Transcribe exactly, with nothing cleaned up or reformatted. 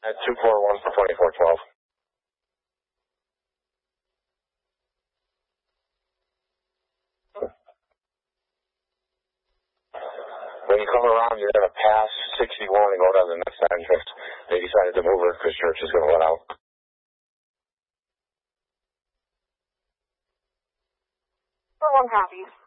At two four one for twenty-four twelve. When you come around, you're going to pass sixty-one and go down the next nine drift. They decided to move her because Church is going to let out. For one copies.